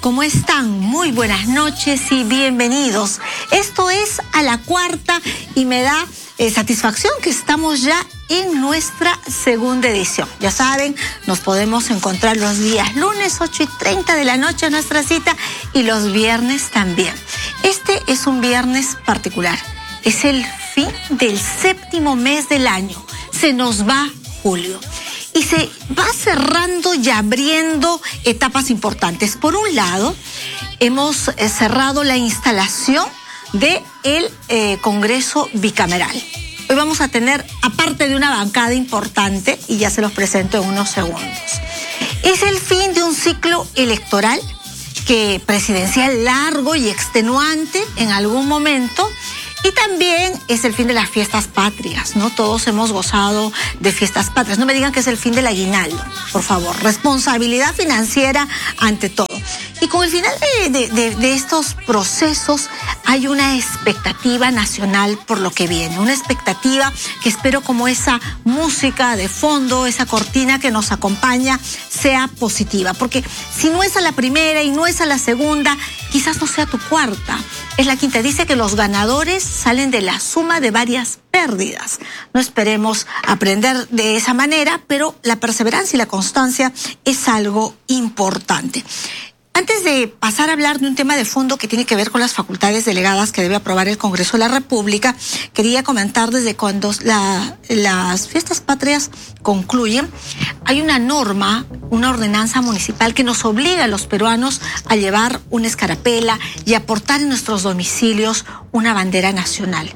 ¿cómo están? Muy buenas noches y bienvenidos. Esto es A la Cuarta y me da satisfacción que estamos ya en nuestra segunda edición. Ya saben, nos podemos encontrar los días lunes 8:30 de la noche en nuestra cita y los viernes también. Este es un viernes particular. Es el fin del séptimo mes del año. Se nos va julio. Y se va cerrando y abriendo etapas importantes. Por un lado, hemos cerrado la instalación del Congreso Bicameral. Hoy vamos a tener, aparte de una bancada importante, y ya se los presento en unos segundos. Es el fin de un ciclo electoral presidencial largo y extenuante en algún momento. Y también es el fin de las fiestas patrias, ¿no? Todos hemos gozado de fiestas patrias. No me digan que es el fin del aguinaldo, por favor. Responsabilidad financiera ante todo. Y con el final de estos procesos hay una expectativa nacional por lo que viene. Una expectativa que espero, como esa música de fondo, esa cortina que nos acompaña, sea positiva. Porque si no es a la primera y no es a la segunda, quizás no sea tu cuarta. Es la quinta. Dice que los ganadores salen de la suma de varias pérdidas. No esperemos aprender de esa manera, pero la perseverancia y la constancia es algo importante. Antes de pasar a hablar de un tema de fondo que tiene que ver con las facultades delegadas que debe aprobar el Congreso de la República, quería comentar desde cuando las fiestas patrias concluyen, hay una norma, una ordenanza municipal que nos obliga a los peruanos a llevar una escarapela y a portar en nuestros domicilios una bandera nacional.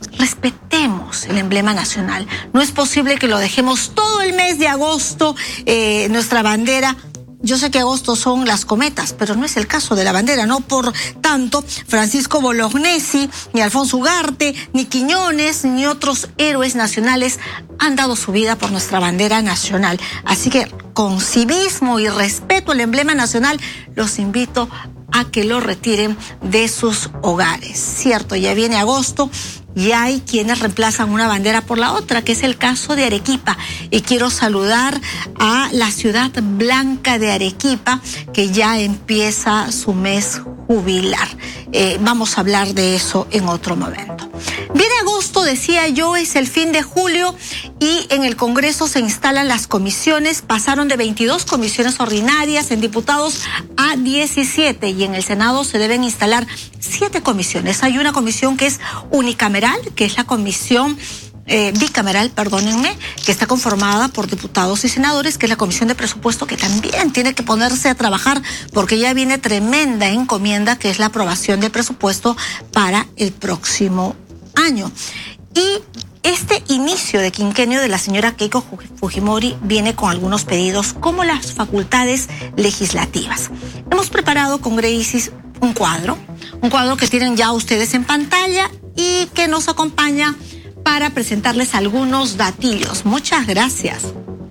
Respetemos el emblema nacional. No es posible que lo dejemos todo el mes de agosto, nuestra bandera. Yo sé que agosto son las cometas, pero no es el caso de la bandera. No por tanto, Francisco Bolognesi, ni Alfonso Ugarte, ni Quiñones, ni otros héroes nacionales han dado su vida por nuestra bandera nacional. Así que con civismo y respeto al emblema nacional, los invito a que lo retiren de sus hogares. Cierto, ya viene agosto y hay quienes reemplazan una bandera por la otra, que es el caso de Arequipa. Y quiero saludar a la ciudad blanca de Arequipa, que ya empieza su mes jubilar. Vamos a hablar de eso en otro momento. Viene agosto, decía yo, es el fin de julio y en el Congreso se instalan las comisiones. Pasaron de 22 comisiones ordinarias en diputados a 17 y en el Senado se deben instalar 7 comisiones. Hay una comisión que es unicameral, que es la comisión bicameral, perdónenme, que está conformada por diputados y senadores, que es la Comisión de Presupuesto, que también tiene que ponerse a trabajar porque ya viene tremenda encomienda, que es la aprobación del presupuesto para el próximo año. Y este inicio de quinquenio de la señora Keiko Fujimori viene con algunos pedidos, como las facultades legislativas. Hemos preparado con Gracie un cuadro que tienen ya ustedes en pantalla y que nos acompaña para presentarles algunos datillos. Muchas gracias.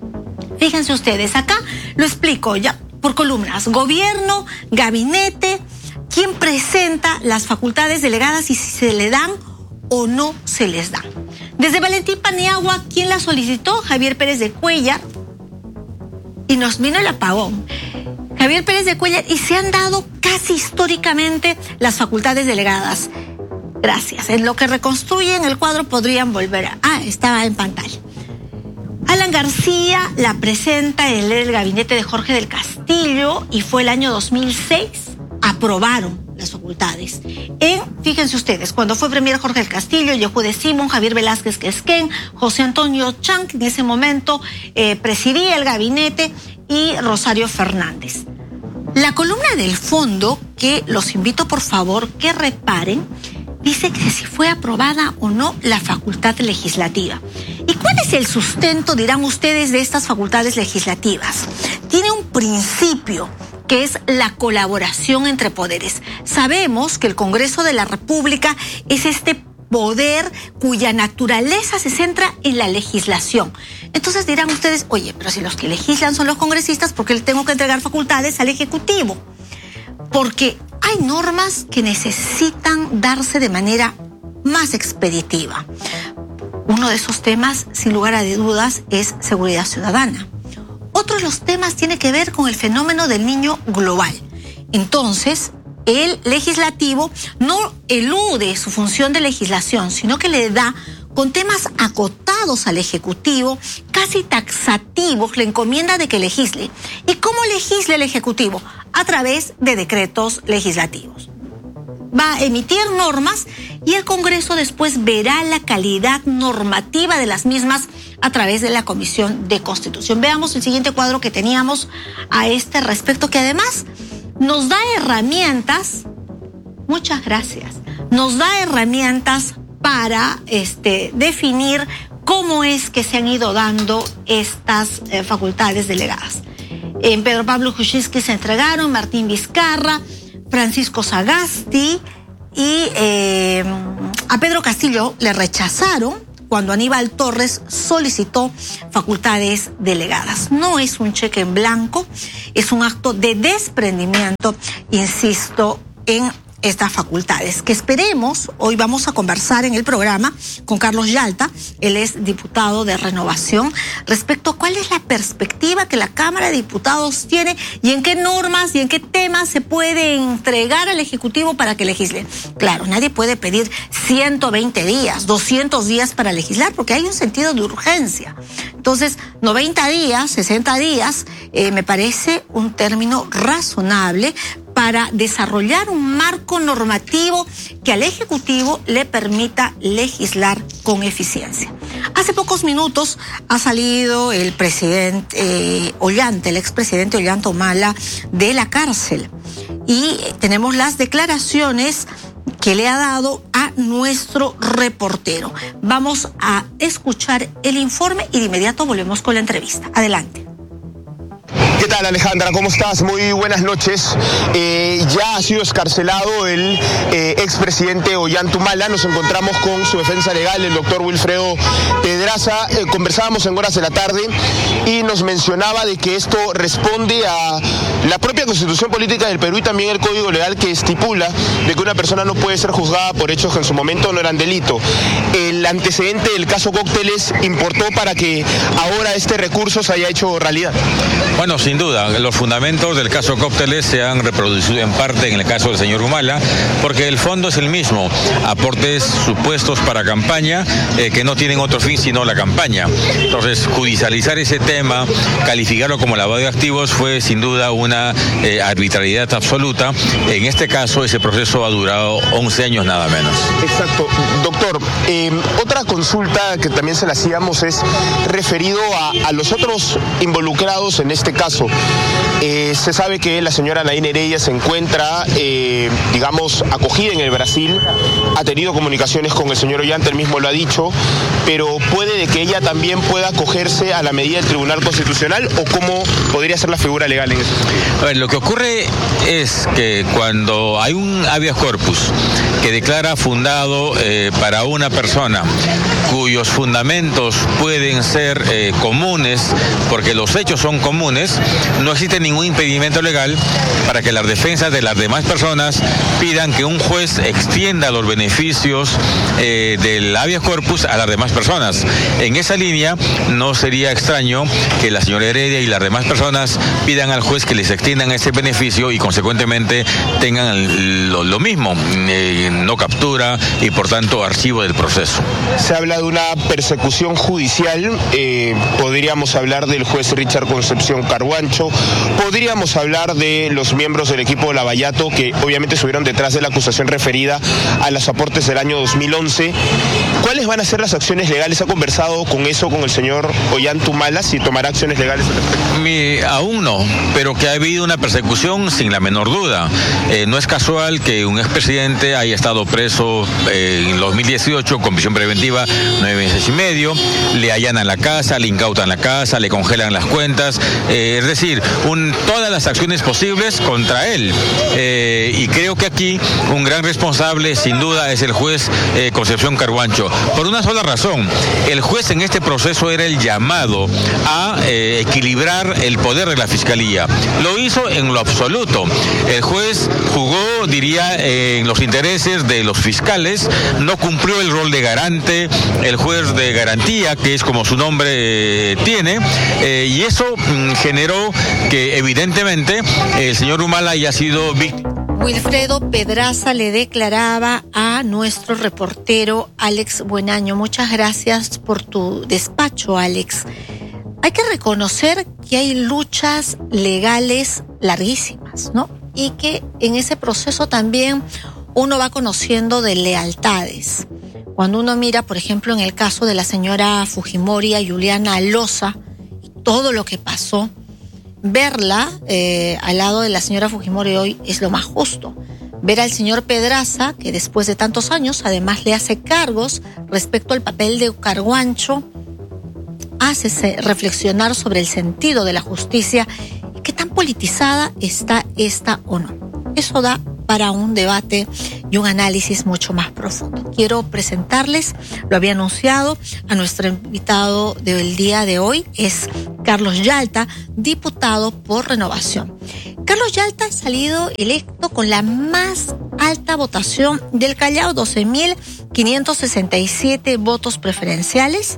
Fíjense ustedes, acá lo explico ya por columnas. Gobierno, gabinete, quién presenta las facultades delegadas y si se le dan o no se les dan. Desde Valentín Paniagua, ¿quién la solicitó? Javier Pérez de Cuéllar. Y nos vino el apagón. Javier Pérez de Cuéllar, y se han dado casi históricamente las facultades delegadas. Gracias. En lo que reconstruyen el cuadro podrían volver estaba en pantalla. Alan García la presenta en el gabinete de Jorge del Castillo y fue el año 2006. Aprobaron las facultades. Fíjense ustedes, cuando fue premier Jorge del Castillo, Yehude Simón, Javier Velázquez Quesquén, José Antonio Chang, que en ese momento presidía el gabinete, y Rosario Fernández. La columna del fondo, que los invito por favor que reparen, dice que si fue aprobada o no la facultad legislativa. ¿Y cuál es el sustento, dirán ustedes, de estas facultades legislativas? Tiene un principio, que es la colaboración entre poderes. Sabemos que el Congreso de la República es este poder cuya naturaleza se centra en la legislación. Entonces dirán ustedes, oye, pero si los que legislan son los congresistas, ¿por qué le tengo que entregar facultades al Ejecutivo? Porque hay normas que necesitan darse de manera más expeditiva. Uno de esos temas, sin lugar a dudas, es seguridad ciudadana. Otro de los temas tiene que ver con el fenómeno del niño global. Entonces, el legislativo no elude su función de legislación, sino que le da, con temas acotados al Ejecutivo, casi taxativos, le encomienda de que legisle. ¿Y cómo legisla el Ejecutivo? A través de decretos legislativos. Va a emitir normas y el Congreso después verá la calidad normativa de las mismas a través de la Comisión de Constitución. Veamos el siguiente cuadro que teníamos a este respecto, que además nos da herramientas, muchas gracias, nos da herramientas para definir cómo es que se han ido dando estas facultades delegadas. En Pedro Pablo Kuczynski se entregaron Martín Vizcarra, Francisco Sagasti y a Pedro Castillo le rechazaron cuando Aníbal Torres solicitó facultades delegadas. No es un cheque en blanco, es un acto de desprendimiento, insisto, en estas facultades, que esperemos. Hoy vamos a conversar en el programa con Carlos Yalta, él es diputado de Renovación, respecto a cuál es la perspectiva que la Cámara de Diputados tiene y en qué normas y en qué temas se puede entregar al Ejecutivo para que legisle. Claro, nadie puede pedir 120 días, 200 días para legislar, porque hay un sentido de urgencia. Entonces, 90 días, 60 días, me parece un término razonable para desarrollar un marco normativo que al Ejecutivo le permita legislar con eficiencia. Hace pocos minutos ha salido el presidente Ollanta, el expresidente Ollanta Humala, de la cárcel. Y tenemos las declaraciones que le ha dado a nuestro reportero. Vamos a escuchar el informe y de inmediato volvemos con la entrevista. Adelante. ¿Qué tal, Alejandra? ¿Cómo estás? Muy buenas noches. Ya ha sido excarcelado el expresidente Ollanta Humala. Nos encontramos con su defensa legal, el doctor Wilfredo Pedraza. Conversábamos en horas de la tarde y nos mencionaba de que esto responde a la propia Constitución Política del Perú y también el Código Legal, que estipula de que una persona no puede ser juzgada por hechos que en su momento no eran delito. El antecedente del caso Cócteles importó para que ahora este recurso se haya hecho realidad. Bueno, sin duda, los fundamentos del caso Cócteles se han reproducido en parte en el caso del señor Humala, porque el fondo es el mismo, aportes supuestos para campaña que no tienen otro fin sino la campaña. Entonces, judicializar ese tema, calificarlo como lavado de activos, fue sin duda una arbitrariedad absoluta. En este caso, ese proceso ha durado 11 años nada menos. Exacto. Doctor, otra consulta que también se la hacíamos es referido a los otros involucrados en este caso. Se sabe que la señora Nadine Heredia se encuentra, acogida en el Brasil, ha tenido comunicaciones con el señor Ollanta, él mismo lo ha dicho, pero puede de que ella también pueda acogerse a la medida del Tribunal Constitucional, o cómo podría ser la figura legal en eso. A ver, lo que ocurre es que cuando hay un habeas corpus que declara fundado para una persona cuyos fundamentos pueden ser comunes, porque los hechos son comunes, no existe ningún impedimento legal para que las defensas de las demás personas pidan que un juez extienda los beneficios del habeas corpus a las demás personas. En esa línea, no sería extraño que la señora Heredia y las demás personas pidan al juez que les extiendan ese beneficio y consecuentemente tengan lo mismo, no captura y por tanto archivo del proceso. Se habla de una persecución judicial, podríamos hablar del juez Richard Concepción Carhuancho, podríamos hablar de los miembros del equipo de Lavallato que obviamente estuvieron detrás de la acusación referida a los aportes del año 2011. ¿Cuáles van a ser las acciones legales? ¿Ha conversado con eso con el señor Ollanta Humala, si tomará acciones legales al respecto? Aún no, pero que ha habido una persecución sin la menor duda. No es casual que un expresidente haya estado preso en 2018 con prisión preventiva 9 meses y medio, le allanan la casa, le incautan la casa, le congelan las cuentas, es decir, todas las acciones posibles contra él. Y creo que aquí un gran responsable sin duda es el juez Concepción Carhuancho, por una sola razón: el juez en este proceso era el llamado a equilibrar el poder de la Fiscalía. Lo hizo en lo absoluto. El juez jugó, diría, en los intereses de los fiscales, no cumplió el rol de garante, el juez de garantía, que es como su nombre tiene, y eso generó que evidentemente el señor Humala haya sido víctima. Wilfredo Pedraza le declaraba a nuestro reportero Alex Buenaño. Muchas gracias por tu despacho, Alex. Hay que reconocer que hay luchas legales larguísimas, ¿no? Y que en ese proceso también uno va conociendo de lealtades. Cuando uno mira, por ejemplo, en el caso de la señora Fujimori, a Juliana Loza, todo lo que pasó, verla al lado de la señora Fujimori hoy es lo más justo. Ver al señor Pedraza, que después de tantos años además le hace cargos respecto al papel de Carguancho, hace reflexionar sobre el sentido de la justicia y qué tan politizada está esta o no. Eso da para un debate y un análisis mucho más profundo. Quiero presentarles, lo había anunciado, a nuestro invitado del día de hoy, es Carlos Yalta, diputado por Renovación. Carlos Yalta ha salido electo con la más alta votación del Callao, 12.567 votos preferenciales.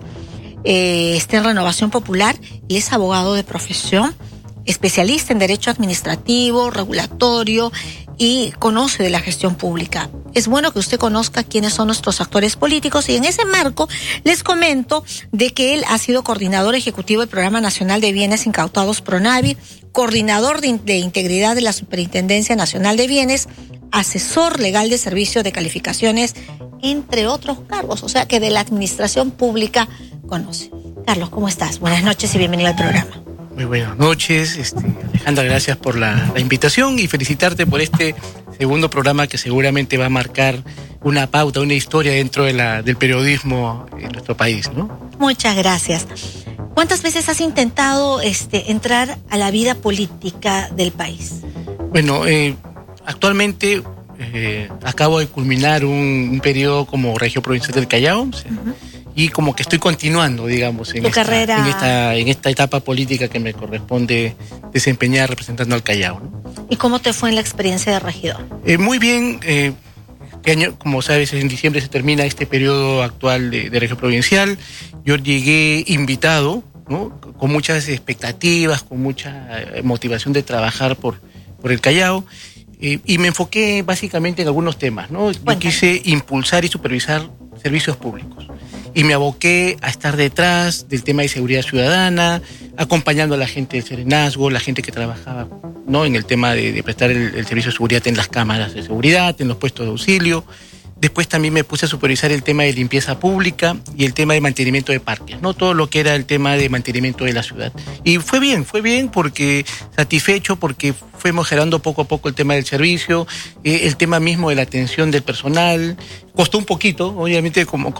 Está en Renovación Popular y es abogado de profesión, especialista en derecho administrativo, regulatorio y conoce de la gestión pública. Es bueno que usted conozca quiénes son nuestros actores políticos y en ese marco les comento de que él ha sido coordinador ejecutivo del Programa Nacional de Bienes Incautados PRONAVI, coordinador de integridad de la Superintendencia Nacional de Bienes, asesor legal de servicio de calificaciones, entre otros cargos, o sea que de la administración pública conoce. Carlos, ¿cómo estás? Buenas noches y bienvenido al programa. Muy buenas noches, Alejandra, gracias por la invitación y felicitarte por este segundo programa que seguramente va a marcar una pauta, una historia dentro del periodismo en nuestro país, ¿no? Muchas gracias. ¿Cuántas veces has intentado entrar a la vida política del país? Bueno, actualmente acabo de culminar un periodo como regio provincial del Callao, y como que estoy continuando, digamos, en esta etapa política que me corresponde desempeñar representando al Callao, ¿no? ¿Y cómo te fue en la experiencia de regidor? Muy bien. Este año, como sabes, en diciembre se termina este periodo actual de regio provincial. Yo llegué invitado, ¿no? Con muchas expectativas, con mucha motivación de trabajar por el Callao. Y me enfoqué básicamente en algunos temas, ¿no? Yo quise impulsar y supervisar servicios públicos. Y me aboqué a estar detrás del tema de seguridad ciudadana, acompañando a la gente del Serenazgo, la gente que trabajaba, ¿no? En el tema de prestar el servicio de seguridad en las cámaras de seguridad, en los puestos de auxilio. Después también me puse a supervisar el tema de limpieza pública y el tema de mantenimiento de parques, ¿no? Todo lo que era el tema de mantenimiento de la ciudad. Y fue bien porque satisfecho, porque fuimos generando poco a poco el tema del servicio, el tema mismo de la atención del personal. Costó un poquito, obviamente, como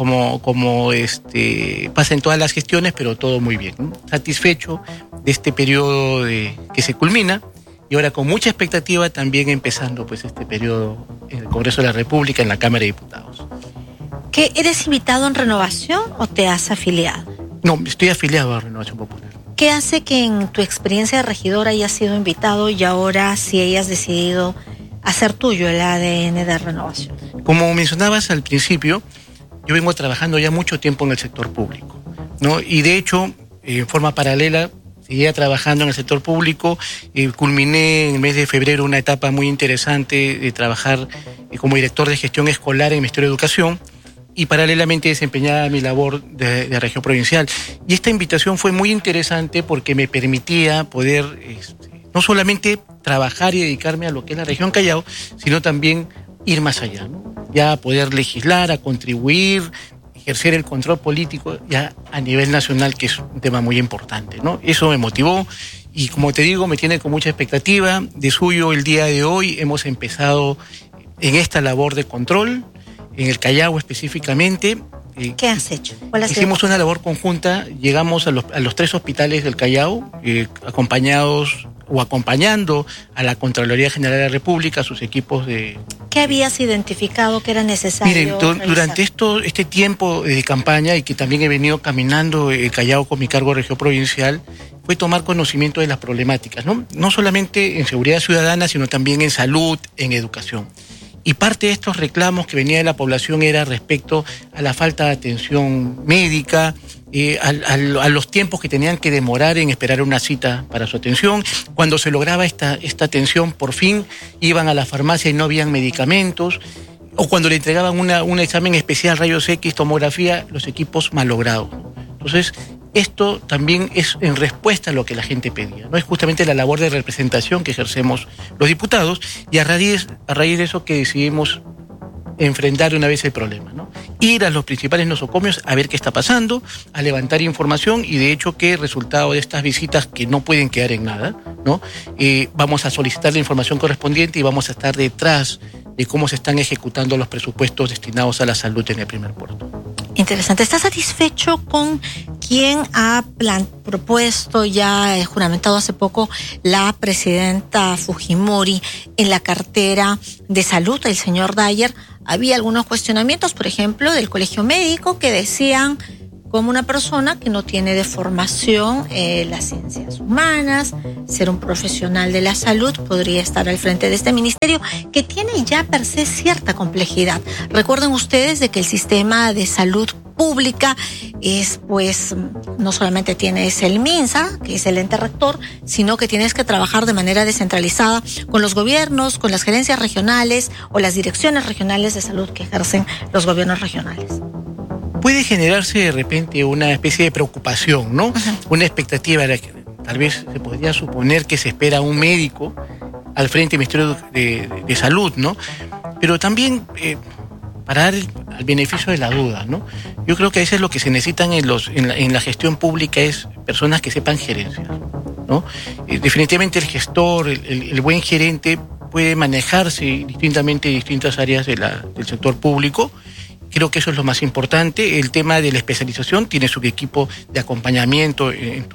pasa en todas las gestiones, pero todo muy bien, ¿no? Satisfecho de este periodo que se culmina. Y ahora con mucha expectativa también empezando pues este periodo en el Congreso de la República, en la Cámara de Diputados. ¿Qué, eres invitado en Renovación o te has afiliado? No, estoy afiliado a Renovación Popular. ¿Qué hace que en tu experiencia de regidor hayas sido invitado y ahora sí hayas decidido hacer tuyo el ADN de Renovación? Como mencionabas al principio, yo vengo trabajando ya mucho tiempo en el sector público, ¿no? Y de hecho, en forma paralela, seguía trabajando en el sector público, culminé en el mes de febrero una etapa muy interesante de trabajar como director de gestión escolar en el Ministerio de Educación y paralelamente desempeñaba mi labor de región provincial. Y esta invitación fue muy interesante porque me permitía poder no solamente trabajar y dedicarme a lo que es la región Callao, sino también ir más allá, ¿no? Ya poder legislar, a contribuir, ejercer el control político ya a nivel nacional, que es un tema muy importante, ¿no? Eso me motivó y, como te digo, me tiene con mucha expectativa. De suyo, el día de hoy hemos empezado en esta labor de control, en el Callao específicamente. ¿Qué has hecho? Hicimos una labor conjunta, llegamos a los 3 hospitales del Callao, acompañando a la Contraloría General de la República, a sus equipos de... ¿Qué habías identificado que era necesario? Miren, durante este tiempo de campaña y que también he venido caminando el Callao con mi cargo regioprovincial, fue tomar conocimiento de las problemáticas, ¿no? No solamente en seguridad ciudadana, sino también en salud, en educación. Y parte de estos reclamos que venía de la población era respecto a la falta de atención médica, a los tiempos que tenían que demorar en esperar una cita para su atención. Cuando se lograba esta atención, por fin iban a la farmacia y no habían medicamentos, o cuando le entregaban un examen especial, rayos X, tomografía, los equipos malogrados. Entonces, esto también es en respuesta a lo que la gente pedía, ¿no? Es justamente la labor de representación que ejercemos los diputados, y a raíz de eso que decidimos enfrentar de una vez el problema, ¿no? Ir a los principales nosocomios a ver qué está pasando, a levantar información, y de hecho que resultado de estas visitas, que no pueden quedar en nada, ¿no? Vamos a solicitar la información correspondiente y vamos a estar detrás de cómo se están ejecutando los presupuestos destinados a la salud en el primer puerto. Interesante. ¿Estás satisfecho con quien ha propuesto, ya juramentado hace poco, la presidenta Fujimori en la cartera de salud, el señor Dyer? Había algunos cuestionamientos, por ejemplo, del Colegio Médico, que decían como una persona que no tiene de formación las ciencias humanas, ser un profesional de la salud, podría estar al frente de este ministerio, que tiene ya per se cierta complejidad. Recuerden ustedes de que el sistema de salud pública es, pues, no solamente tienes el MINSA, que es el ente rector, sino que tienes que trabajar de manera descentralizada con los gobiernos, con las gerencias regionales o las direcciones regionales de salud que ejercen los gobiernos regionales. Puede generarse de repente una especie de preocupación, ¿no? Una expectativa de que tal vez se podría suponer que se espera un médico al frente del Ministerio de Salud, ¿no? Pero también para dar el beneficio de la duda, ¿no? Yo creo que a veces lo que se necesitan en la gestión pública es personas que sepan gerenciar, ¿no? Definitivamente el gestor, el buen gerente puede manejarse distintamente en distintas áreas del sector público. Creo que eso es lo más importante. El tema de la especialización, tiene su equipo de acompañamiento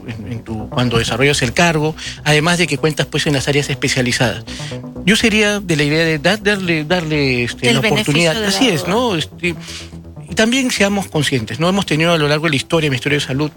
cuando desarrollas el cargo, además de que cuentas pues en las áreas especializadas. Yo sería de la idea de darle la oportunidad. Así es, ¿no? Y también seamos conscientes, ¿no? Hemos tenido a lo largo de la historia del Ministerio de Salud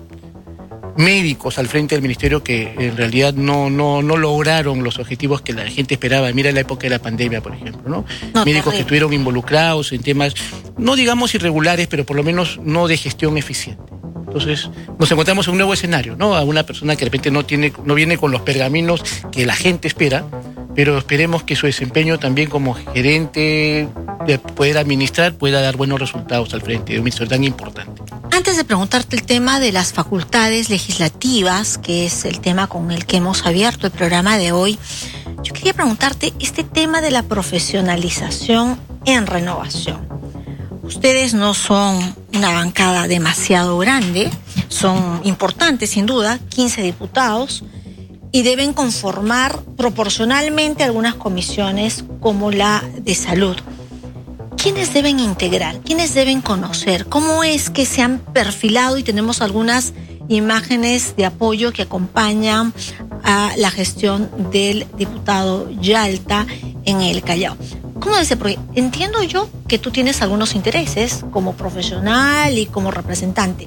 médicos al frente del ministerio que en realidad no lograron los objetivos que la gente esperaba. Mira la época de la pandemia, por ejemplo, ¿no? Médicos que estuvieron involucrados en temas, no digamos irregulares, pero por lo menos no de gestión eficiente. Entonces, nos encontramos en un nuevo escenario, ¿no? A una persona que de repente no viene con los pergaminos que la gente espera, pero esperemos que su desempeño también como gerente de poder administrar pueda dar buenos resultados al frente de un ministerio tan importante. Antes de preguntarte el tema de las facultades legislativas, que es el tema con el que hemos abierto el programa de hoy, yo quería preguntarte este tema de la profesionalización en Renovación. Ustedes no son una bancada demasiado grande, son importantes sin duda, 15 diputados, y deben conformar proporcionalmente algunas comisiones como la de salud. ¿Quiénes deben integrar? ¿Quiénes deben conocer? ¿Cómo es que se han perfilado? Y tenemos algunas imágenes de apoyo que acompañan a la gestión del diputado Yalta en el Callao. ¿Cómo dice? Porque entiendo yo que tú tienes algunos intereses como profesional y como representante.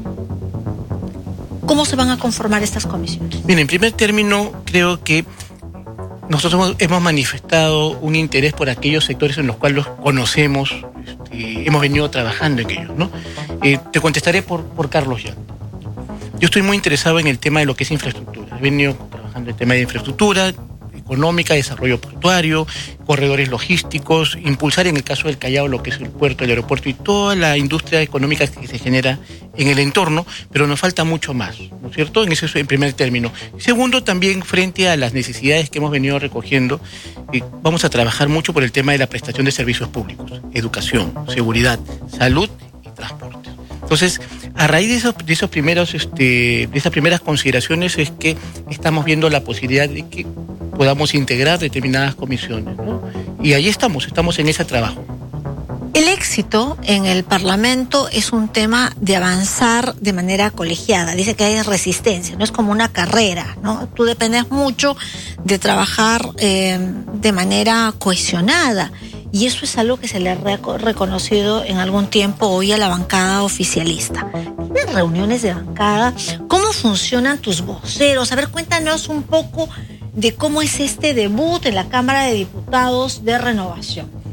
¿Cómo se van a conformar estas comisiones? Bien, en primer término, creo que nosotros hemos manifestado un interés por aquellos sectores en los cuales los conocemos, hemos venido trabajando en ellos, ¿no? Te contestaré por Carlos Yalta. Yo estoy muy interesado en el tema de lo que es infraestructura. He venido trabajando en el tema de infraestructura económica, desarrollo portuario, corredores logísticos, impulsar en el caso del Callao lo que es el puerto, el aeropuerto y toda la industria económica que se genera en el entorno, pero nos falta mucho más, ¿no es cierto? En primer término. Segundo, también frente a las necesidades que hemos venido recogiendo, vamos a trabajar mucho por el tema de la prestación de servicios públicos, educación, seguridad, salud y transporte. Entonces, a raíz de esas primeras consideraciones es que estamos viendo la posibilidad de que podamos integrar determinadas comisiones, ¿no? Y ahí estamos en ese trabajo. El éxito en el Parlamento es un tema de avanzar de manera colegiada. Dice que hay resistencia, no es como una carrera, ¿no? Tú dependes mucho de trabajar de manera cohesionada. Y eso es algo que se le ha reconocido en algún tiempo hoy a la bancada oficialista. ¿Tienes reuniones de bancada? ¿Cómo funcionan tus voceros? A ver, cuéntanos un poco de cómo es este debut en la Cámara de Diputados de Renovación.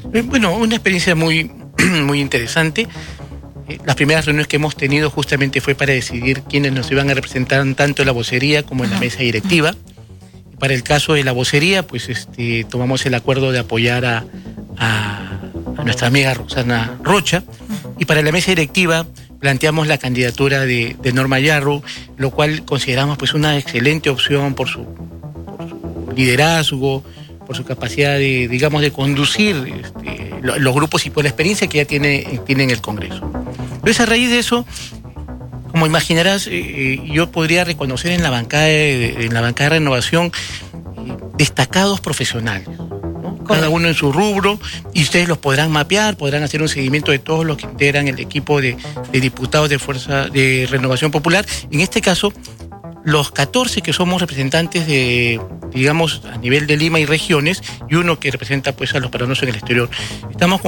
Bueno, una experiencia muy, muy interesante. Las primeras reuniones que hemos tenido justamente fue para decidir quiénes nos iban a representar tanto en la vocería como en la mesa directiva. Para el caso de la vocería, pues tomamos el acuerdo de apoyar a nuestra amiga Roxana Rocha. Y para la mesa directiva planteamos la candidatura de Norma Yarro, lo cual consideramos pues una excelente opción por su liderazgo, por su capacidad de conducir los grupos y por la experiencia que ya tiene en el Congreso. Entonces, a raíz de eso, como imaginarás, yo podría reconocer en la bancada de Renovación destacados profesionales, ¿no? Cada uno en su rubro, y ustedes los podrán mapear, podrán hacer un seguimiento de todos los que integran el equipo de diputados de Fuerza de Renovación Popular. En este caso, los 14 que somos representantes a nivel de Lima y regiones, y uno que representa pues a los peruanos en el exterior. Estamos